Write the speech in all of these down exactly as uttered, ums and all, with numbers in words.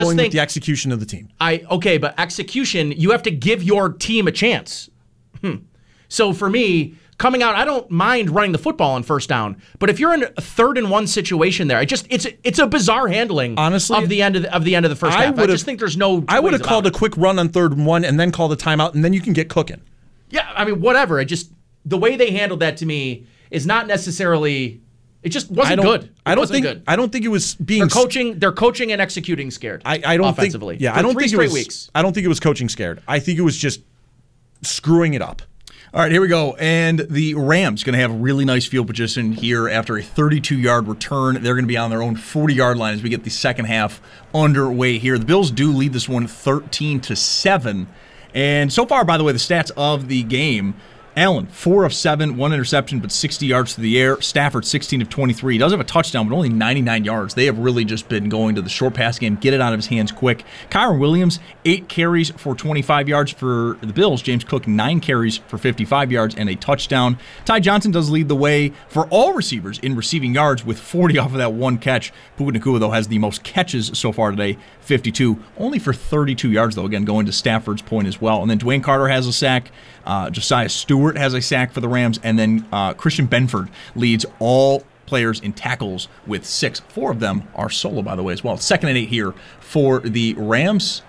going think, with the execution of the team. I okay, but execution, you have to give your team a chance. Hmm. So for me, coming out, I don't mind running the football on first down, but if you're in a third and one situation there, I just it's it's a bizarre handling Honestly, of the end of the, of the end of the first I half. I just think there's no. I would have called a quick run on third and one and then called a timeout, and then you can get cooking. Yeah, I mean, whatever. It just the way they handled that to me is not necessarily. It just wasn't I don't, good. It I don't wasn't think. good. I don't think it was being They're coaching. They're coaching and executing scared. I, I don't offensively. think. Yeah, For I don't three think it straight was. weeks. I don't think it was coaching scared. I think it was just screwing it up. All right, here we go. And the Rams going to have a really nice field position here after a thirty-two-yard return. They're going to be on their own forty-yard line as we get the second half underway here. The Bills do lead this one thirteen to seven. And so far, by the way, the stats of the game, Allen, four of seven, one interception, but sixty yards to the air. Stafford, sixteen of twenty-three. He does have a touchdown, but only ninety-nine yards. They have really just been going to the short pass game, get it out of his hands quick. Kyren Williams, eight carries for twenty-five yards for the Bills. James Cook, nine carries for fifty-five yards and a touchdown. Ty Johnson does lead the way for all receivers in receiving yards with forty off of that one catch. Puka Nacua, though, has the most catches so far today, fifty-two. Only for thirty-two yards, though, again, going to Stafford's point as well. And then Dwayne Carter has a sack. Uh, Josiah Stewart has a sack for the Rams, and then uh, Christian Benford leads all players in tackles with six. Four of them are solo, by the way, as well. Second and eight here for the Rams.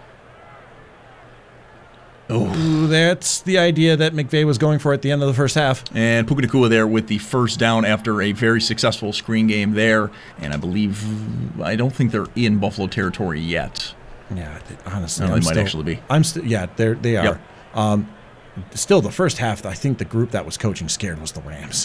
Oh, that's the idea that McVay was going for at the end of the first half. And Puka Nacua there with the first down after a very successful screen game there. And I believe, I don't think they're in Buffalo territory yet. Yeah, honestly, no, I'm they might still, actually be. I'm still, yeah, they're, they are. Yep. Um, Still, the first half, I think the group that was coaching scared was the Rams.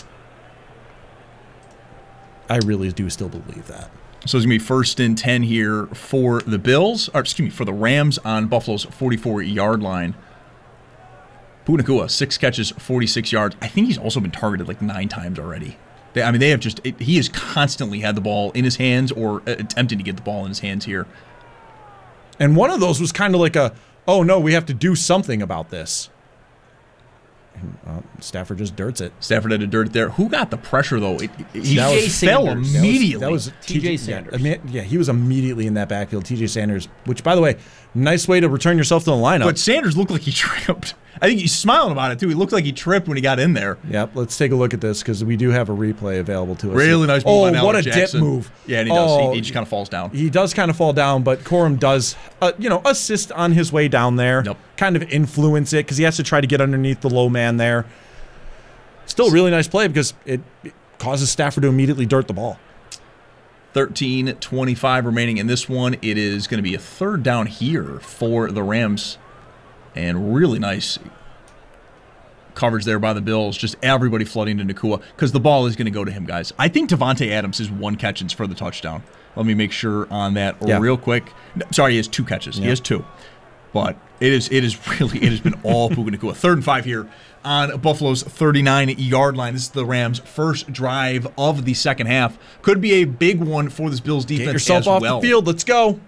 I really do still believe that. So it's going to be first and ten here for the Bills, or excuse me, for the Rams on Buffalo's forty-four-yard line. Puka Nacua, six catches, forty-six yards. I think he's also been targeted like nine times already. They, I mean, they have just, it, he has constantly had the ball in his hands or attempting to get the ball in his hands here. And one of those was kind of like a, oh no, we have to do something about this. Uh, Stafford just dirts it. Stafford had to dirt it there. Who got the pressure, though? It, it, he T J fell Sanders. immediately. That was, that was T J Sanders. Yeah, yeah, he was immediately in that backfield. T J Sanders, which, by the way, nice way to return yourself to the lineup. But Sanders looked like he tripped. I think he's smiling about it, too. He looked like he tripped when he got in there. Yep, let's take a look at this because we do have a replay available to us. Really nice move oh, on Allen what a Jackson. dip move. Yeah, and he does. Oh, He, he just kind of falls down. He does kind of fall down, but Corum does, uh, you know, assist on his way down there. Yep. Kind of influence it because he has to try to get underneath the low man there. Still a really nice play because it, it causes Stafford to immediately dirt the ball. thirteen twenty-five remaining in this one. It is going to be a third down here for the Rams. And really nice coverage there by the Bills. Just everybody flooding to Nacua because the ball is going to go to him, guys. I think Devontae Adams is one catches for the touchdown. Let me make sure on that yeah. real quick. No, sorry, he has two catches. Yeah. He has two. But it is it is really, it has been all Puka Nacua. Third and five here on Buffalo's thirty-nine-yard line. This is the Rams' first drive of the second half. Could be a big one for this Bills defense Get yourself as off well. the field. Let's go.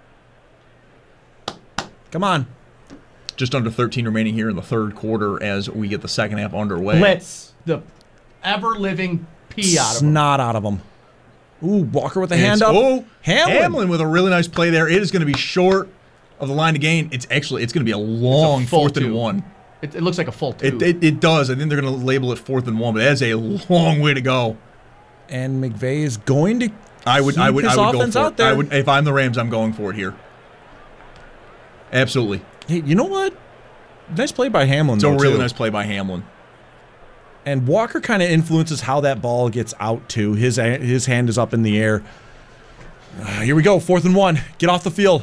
Come on. Just under thirteen remaining here in the third quarter as we get the second half underway. Blitz the ever-living pee out of him. Snot out of him. Ooh, Walker with a hand It's- up. Oh, Hamlin. Hamlin with a really nice play there. It is going to be short of the line to gain. It's actually it's going to be a long It's a full fourth and two. one. It, it looks like a full two. It, it it does. I think they're going to label it fourth and one, but that is a long way to go. And McVay is going to I would keep I would his I would go offense for out it. there. I would if I'm the Rams, I'm going for it here. Absolutely. Hey, you know what? Nice play by Hamlin. It's a though, really too. nice play by Hamlin. And Walker kind of influences how that ball gets out too. His his hand is up in the air. Uh, here we go, fourth and one. Get off the field.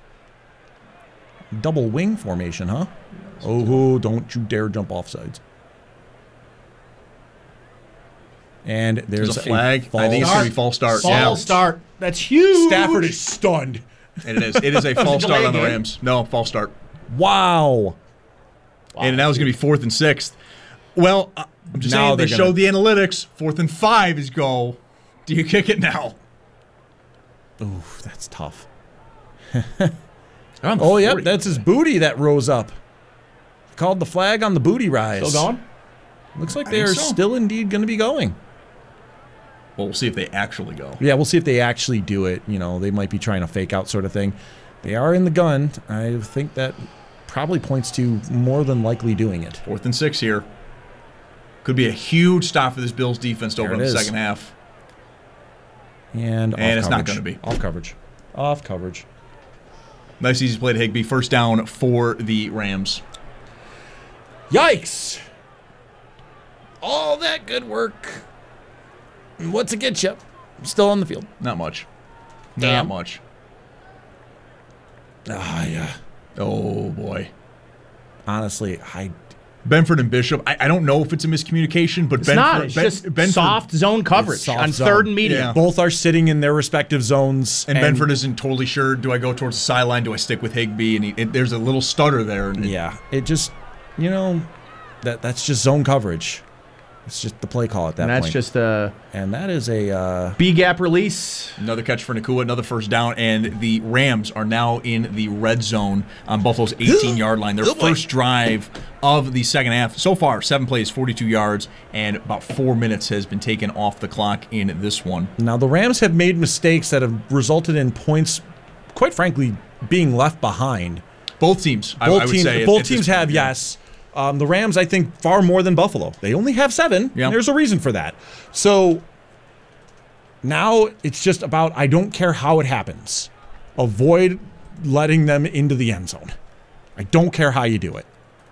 Double wing formation, huh? Oh, don't you dare jump off sides. And there's, There's a flag. false I think it's going to be false start. False Yeah. start. That's huge. Stafford is stunned. And it is. It is a false start on the delay game. Rams. No, false start. Wow. Wow. And now it's going to be fourth and sixth. Well, uh, I'm just Now saying they they're gonna- showed the analytics. Fourth and five is go. Do you kick it now? Ooh, that's tough. They're on the Oh, yep, forty. that's his booty that rose up. Called the flag on the booty rise. Still going? Looks like I they think are so. still indeed going to be going. Well, we'll see if they actually go. Yeah, we'll see if they actually do it. You know, they might be trying to fake out sort of thing. They are in the gun. I think that probably points to more than likely doing it. Fourth and six here. Could be a huge stop for this Bills defense to There open it up the is. second half. And, off And it's not coverage. gonna be. Off coverage. Off coverage. Nice easy play to Higbee. First down for the Rams. Yikes! All that good work. What's it get you? Still on the field. Not much. Damn. Not much. Ah, yeah. Oh, boy. Honestly, I Benford and Bishop, I, I don't know if it's a miscommunication, but It's Benford, not. It's Ben- just Benford, soft zone coverage soft on zone. third and medium. Yeah. both are sitting in their respective zones. And, Benford isn't totally sure, do I go towards the sideline, do I stick with Higbee? And he, it, there's a little stutter there. And it- Yeah, it just, you know, that that's just zone coverage. It's just the play call at that And that's point. just a and that is a uh, B-gap release. Another catch for Nakua, another first down, and the Rams are now in the red zone on Buffalo's eighteen-yard line. Their Oh, boy. first drive of the second half. So far, seven plays, forty-two yards, and about four minutes has been taken off the clock in this one. Now, the Rams have made mistakes that have resulted in points, quite frankly, being left behind. Both teams, I, Both I would teams, say. at- both at this teams have, point, yeah. yes. Um, the Rams, I think, far more than Buffalo. They only have seven. Yeah. And there's a reason for that. So now it's just about, I don't care how it happens. Avoid letting them into the end zone. I don't care how you do it.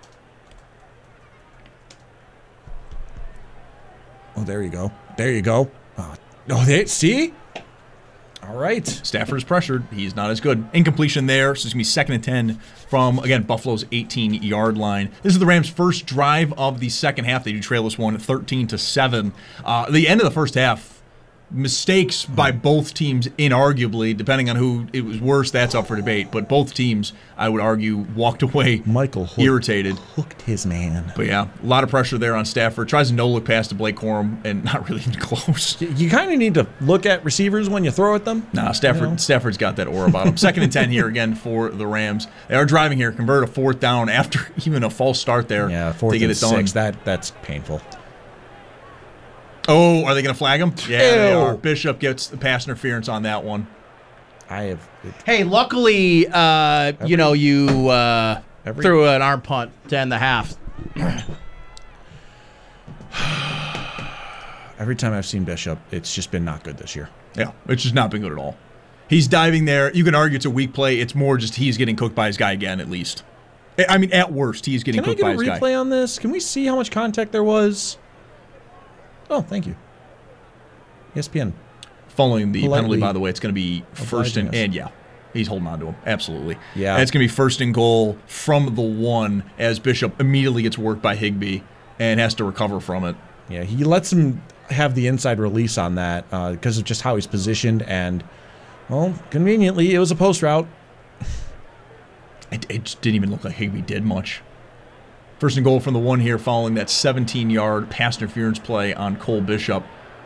Oh, there you go. There you go. Oh, oh they, see? All right. Stafford is pressured. He's not as good. Incompletion there, so it's going to be second and ten from, again, Buffalo's eighteen-yard line. This is the Rams' first drive of the second half. They do trail this one thirteen to seven. Uh, the end of the first half, mistakes by both teams, inarguably, depending on who it was worse, that's up for debate. But both teams, I would argue, walked away Michael Hook irritated. hooked his man. But yeah, a lot of pressure there on Stafford. Tries a no-look pass to Blake Corum, and not really even close. You kind of need to look at receivers when you throw at them. Nah, Stafford, You know? Stafford's got that aura about him. Second and ten here again for the Rams. They are driving here, convert a fourth down after even a false start there Yeah, fourth to get and it done. six. That that's painful. Oh, are they going to flag him? Yeah, they Ew. are. Bishop gets the pass interference on that one. I have. It, Hey, luckily, uh, you know, you uh, Every- threw an arm punt to end the half. every time I've seen Bishop, it's just been not good this year. Yeah, it's just not been good at all. He's diving there. You can argue it's a weak play. It's more just he's getting cooked by his guy again, at least. I- I mean, at worst, he's getting Can I cooked by get a his guy. replay on this? Can we see how much contact there was? Oh, thank you. E S P N. Following the Politely penalty, by the way, it's going to be first and, obliging us. and yeah, he's holding on to him. Absolutely. Yeah. And it's going to be first and goal from the one as Bishop immediately gets worked by Higbee and has to recover from it. Yeah, he lets him have the inside release on that uh, because of just how he's positioned, and well, conveniently, it was a post route. It, it just didn't even look like Higbee did much. First and goal from the one here following that seventeen-yard pass interference play on Cole Bishop.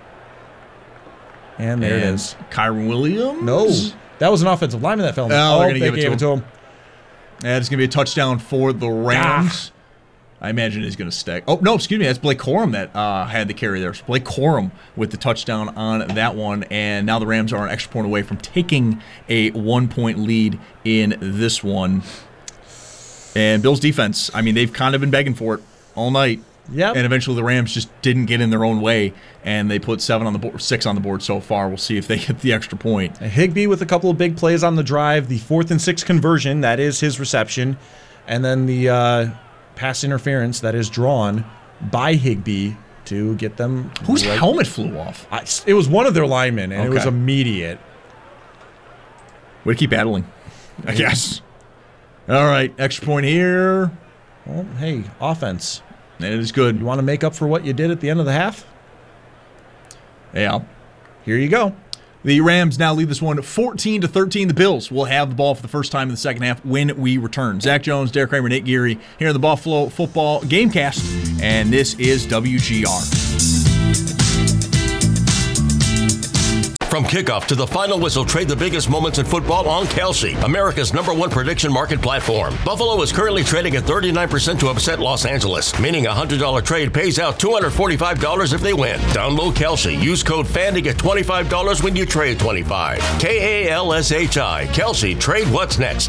And there and it is. Kyron Williams? No, that was an offensive lineman that fell. in. Oh, they're gonna they give it gave to it to him. And it's going to be a touchdown for the Rams. I imagine he's going to stick. Oh, no, excuse me. That's Blake Corum that uh, had the carry there. So Blake Corum with the touchdown on that one. And now the Rams are an extra point away from taking a one-point lead in this one. And Bills' defense, I mean, they've kind of been begging for it all night. Yep. And eventually the Rams just didn't get in their own way, and they put seven on the board, six on the board so far. We'll see if they get the extra point. Higbee with a couple of big plays on the drive. The fourth and six conversion, that is his reception. And then the uh, pass interference that is drawn by Higbee to get them. Whose right- helmet flew off? I, it was one of their linemen, and it was Okay. immediate. Way to keep battling, I guess. All right, extra point here. Well, hey, offense. And it is good. You want to make up for what you did at the end of the half? Yeah. Here you go. The Rams now lead this one fourteen to thirteen. The Bills will have the ball for the first time in the second half when we return. Zach Jones, Derek Kramer, Nate Geary here in the Buffalo Football Gamecast, and this is W G R. From kickoff to the final whistle, trade the biggest moments in football on Kalshi, America's number one prediction market platform. Buffalo is currently trading at thirty-nine percent to upset Los Angeles, meaning a one hundred dollars trade pays out two hundred forty-five dollars if they win. Download Kalshi. Use code F A N to get twenty-five dollars when you trade twenty-five dollars. K A L S H I. Kalshi. Trade what's next.